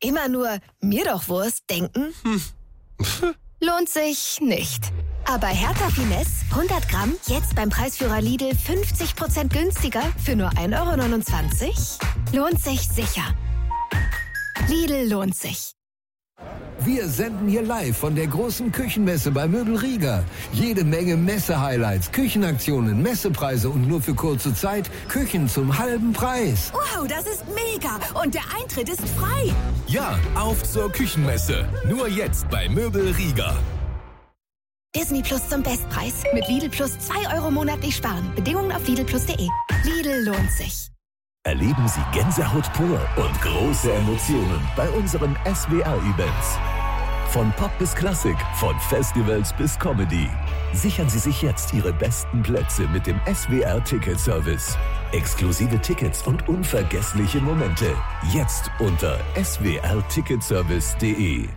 immer nur mir doch Wurst denken? Lohnt sich nicht. Aber Hertha Finesse 100 Gramm jetzt beim Preisführer Lidl 50% günstiger für nur 1,29 €? Lohnt sich sicher. Lidl lohnt sich. Wir senden hier live von der großen Küchenmesse bei Möbel Rieger. Jede Menge Messe-Highlights, Küchenaktionen, Messepreise und nur für kurze Zeit Küchen zum halben Preis. Wow, das ist mega. Und der Eintritt ist frei. Ja, auf zur Küchenmesse. Nur jetzt bei Möbel Rieger. Disney Plus zum Bestpreis. Mit Lidl Plus 2 € monatlich sparen. Bedingungen auf lidlplus.de. Lidl lohnt sich. Erleben Sie Gänsehaut pur und große Emotionen bei unseren SWR-Events. Von Pop bis Klassik, von Festivals bis Comedy. Sichern Sie sich jetzt Ihre besten Plätze mit dem SWR-Ticket-Service. Exklusive Tickets und unvergessliche Momente. Jetzt unter swrticketservice.de.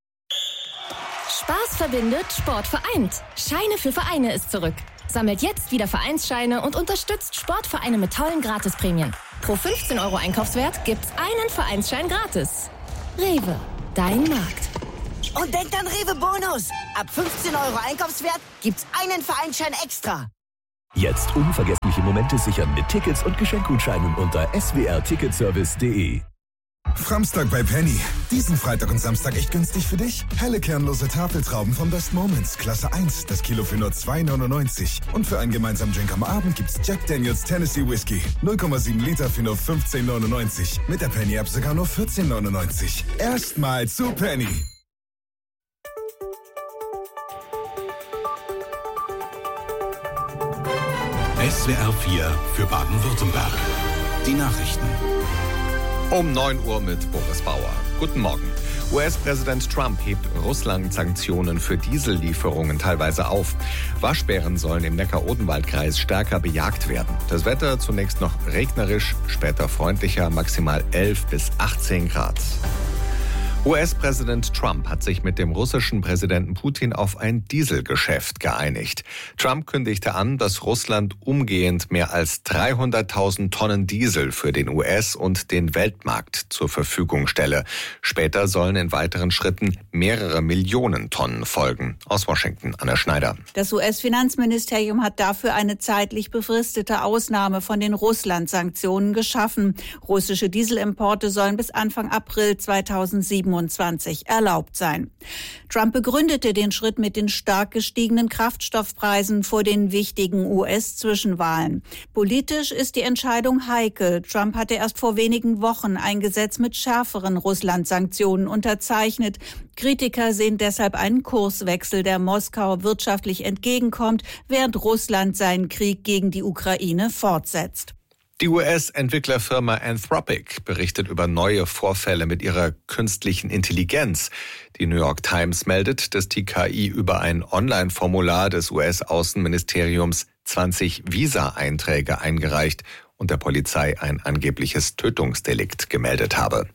Spaß verbindet, Sport vereint. Scheine für Vereine ist zurück. Sammelt jetzt wieder Vereinsscheine und unterstützt Sportvereine mit tollen Gratisprämien. Pro 15 € Einkaufswert gibt's einen Vereinsschein gratis. Rewe, dein Markt. Und denkt an Rewe Bonus. Ab 15 € Einkaufswert gibt's einen Vereinsschein extra. Jetzt unvergessliche Momente sichern mit Tickets und Geschenkgutscheinen unter swrticketservice.de. Framstag bei Penny. Diesen Freitag und Samstag echt günstig für dich? Helle kernlose Tafeltrauben von Best Moments, Klasse 1, das Kilo für nur 2,99. Und für einen gemeinsamen Drink am Abend gibt's Jack Daniels Tennessee Whiskey. 0,7 Liter für nur 15,99. Mit der Penny-App sogar nur 14,99. Erstmal zu Penny. SWR 4 für Baden-Württemberg. Die Nachrichten. Um 9 Uhr mit Boris Bauer. Guten Morgen. US-Präsident Trump hebt Russland-Sanktionen für Diesellieferungen teilweise auf. Waschbären sollen im Neckar-Odenwald-Kreis stärker bejagt werden. Das Wetter zunächst noch regnerisch, später freundlicher, maximal 11 bis 18 Grad. US-Präsident Trump hat sich mit dem russischen Präsidenten Putin auf ein Dieselgeschäft geeinigt. Trump kündigte an, dass Russland umgehend mehr als 300.000 Tonnen Diesel für den US- und den Weltmarkt zur Verfügung stelle. Später sollen in weiteren Schritten mehrere Millionen Tonnen folgen. Aus Washington, Anna Schneider. Das US-Finanzministerium hat dafür eine zeitlich befristete Ausnahme von den Russland-Sanktionen geschaffen. Russische Dieselimporte sollen bis Anfang April 2027 erlaubt sein. Trump begründete den Schritt mit den stark gestiegenen Kraftstoffpreisen vor den wichtigen US-Zwischenwahlen. Politisch ist die Entscheidung heikel. Trump hatte erst vor wenigen Wochen ein Gesetz mit schärferen Russland-Sanktionen unterzeichnet. Kritiker sehen deshalb einen Kurswechsel, der Moskau wirtschaftlich entgegenkommt, während Russland seinen Krieg gegen die Ukraine fortsetzt. Die US-Entwicklerfirma Anthropic berichtet über neue Vorfälle mit ihrer künstlichen Intelligenz. Die New York Times meldet, dass die KI über ein Online-Formular des US-Außenministeriums 20 Visa-Einträge eingereicht und der Polizei ein angebliches Tötungsdelikt gemeldet habe.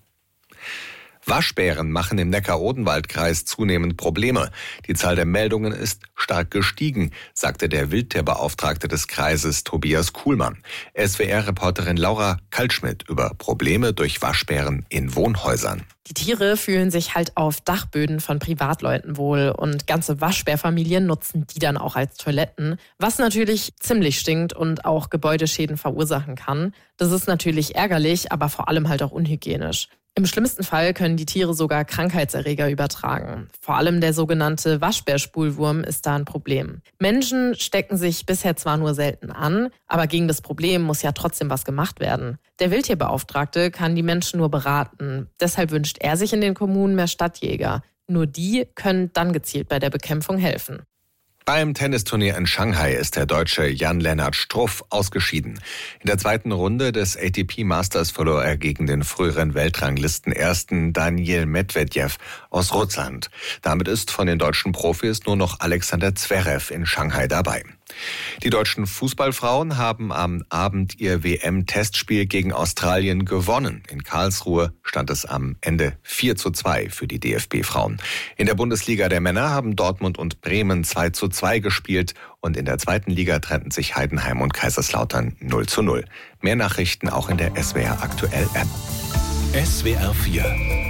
Waschbären machen im Neckar-Odenwald-Kreis zunehmend Probleme. Die Zahl der Meldungen ist stark gestiegen, sagte der Wildtierbeauftragte des Kreises Tobias Kuhlmann. SWR-Reporterin Laura Kaltschmidt über Probleme durch Waschbären in Wohnhäusern. Die Tiere fühlen sich halt auf Dachböden von Privatleuten wohl und ganze Waschbärfamilien nutzen die dann auch als Toiletten, was natürlich ziemlich stinkt und auch Gebäudeschäden verursachen kann. Das ist natürlich ärgerlich, aber vor allem halt auch unhygienisch. Im schlimmsten Fall können die Tiere sogar Krankheitserreger übertragen. Vor allem der sogenannte Waschbärspulwurm ist da ein Problem. Menschen stecken sich bisher zwar nur selten an, aber gegen das Problem muss ja trotzdem was gemacht werden. Der Wildtierbeauftragte kann die Menschen nur beraten. Deshalb wünscht er sich in den Kommunen mehr Stadtjäger. Nur die können dann gezielt bei der Bekämpfung helfen. Beim Tennisturnier in Shanghai ist der Deutsche Jan-Lennart Struff ausgeschieden. In der zweiten Runde des ATP Masters verlor er gegen den früheren Weltranglistenersten Daniil Medvedev aus Russland. Damit ist von den deutschen Profis nur noch Alexander Zverev in Shanghai dabei. Die deutschen Fußballfrauen haben am Abend ihr WM-Testspiel gegen Australien gewonnen. In Karlsruhe stand es am Ende 4:2 für die DFB-Frauen. In der Bundesliga der Männer haben Dortmund und Bremen 2:2 gespielt und in der zweiten Liga trennten sich Heidenheim und Kaiserslautern 0:0. Mehr Nachrichten auch in der SWR Aktuell App. SWR 4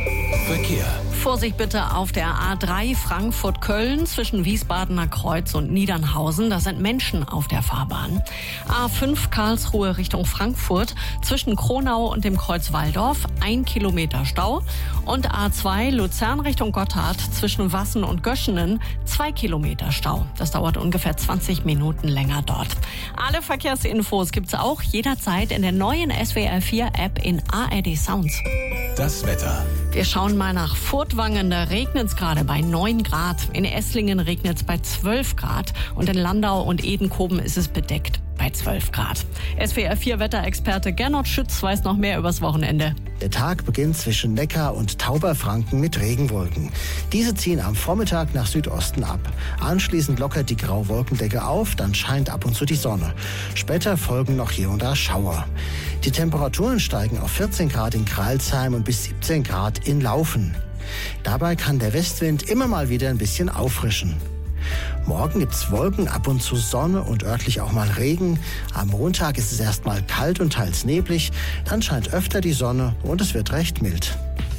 Verkehr. Vorsicht bitte auf der A3 Frankfurt-Köln zwischen Wiesbadener Kreuz und Niedernhausen. Da sind Menschen auf der Fahrbahn. A5 Karlsruhe Richtung Frankfurt zwischen Kronau und dem Kreuz Walldorf 1 Kilometer Stau. Und A2 Luzern Richtung Gotthard zwischen Wassen und Göschenen 2 Kilometer Stau. Das dauert ungefähr 20 Minuten länger dort. Alle Verkehrsinfos gibt's auch jederzeit in der neuen SWR4-App in ARD Sounds. Das Wetter. Wir schauen mal nach Furtwangen, da regnet es gerade bei 9 Grad. In Esslingen regnet es bei 12 Grad und in Landau und Edenkoben ist es bedeckt bei 12 Grad. SWR4-Wetterexperte Gernot Schütz weiß noch mehr übers Wochenende. Der Tag beginnt zwischen Neckar und Tauberfranken mit Regenwolken. Diese ziehen am Vormittag nach Südosten ab. Anschließend lockert die graue Wolkendecke auf, dann scheint ab und zu die Sonne. Später folgen noch hier und da Schauer. Die Temperaturen steigen auf 14 Grad in Crailsheim und bis 17 Grad in Laufen. Dabei kann der Westwind immer mal wieder ein bisschen auffrischen. Morgen gibt's Wolken, ab und zu Sonne und örtlich auch mal Regen. Am Montag ist es erstmal kalt und teils neblig. Dann scheint öfter die Sonne und es wird recht mild.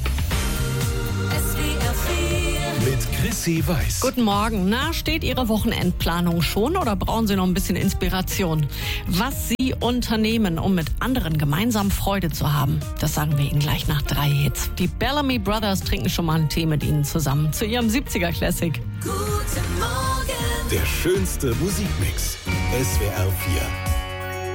Mit Chrissy Weiß. Guten Morgen. Na, steht Ihre Wochenendplanung schon oder brauchen Sie noch ein bisschen Inspiration? Was Sie unternehmen, um mit anderen gemeinsam Freude zu haben, das sagen wir Ihnen gleich nach 3 Hits. Die Bellamy Brothers trinken schon mal einen Tee mit Ihnen zusammen zu ihrem 70er Classic. Der schönste Musikmix. SWR 4.